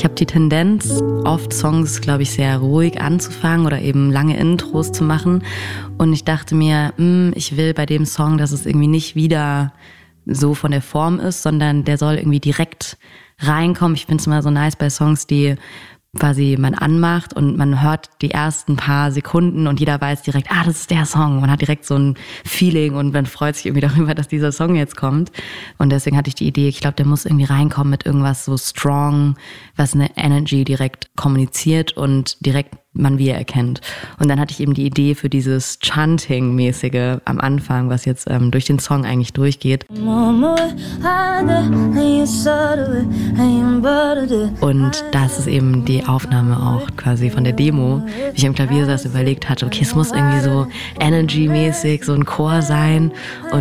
Ich habe die Tendenz, oft Songs, glaube ich, sehr ruhig anzufangen oder eben lange Intros zu machen. Und ich dachte mir, ich will bei dem Song, dass es irgendwie nicht wieder so von der Form ist, sondern der soll irgendwie direkt reinkommen. Ich finde es immer so nice bei Songs, die quasi man anmacht und man hört die ersten paar Sekunden und jeder weiß direkt, das ist der Song. Man hat direkt so ein Feeling und man freut sich irgendwie darüber, dass dieser Song jetzt kommt. Und deswegen hatte ich die Idee, ich glaube, der muss irgendwie reinkommen mit irgendwas so strong, was eine Energy direkt kommuniziert und direkt man wie er erkennt. Und dann hatte ich eben die Idee für dieses Chanting-mäßige am Anfang, was jetzt durch den Song eigentlich durchgeht. Und das ist eben die Aufnahme auch quasi von der Demo, wie ich am Klavier saß, überlegt hatte, okay, es muss irgendwie so Energy-mäßig, so ein Chor sein.